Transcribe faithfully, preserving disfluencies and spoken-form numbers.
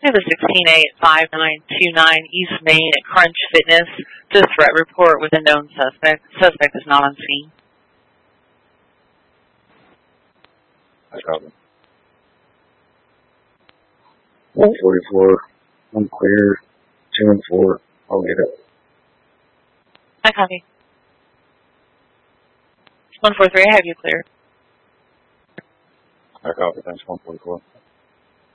We have a sixteen A at five nine two nine East Main at Crunch Fitness. Just threat report with a known suspect. Suspect is not on scene. I copy. one forty-four, unclear, two and four, I'll get it. I copy. one four three, I have you clear. I copy, thanks, one forty-four.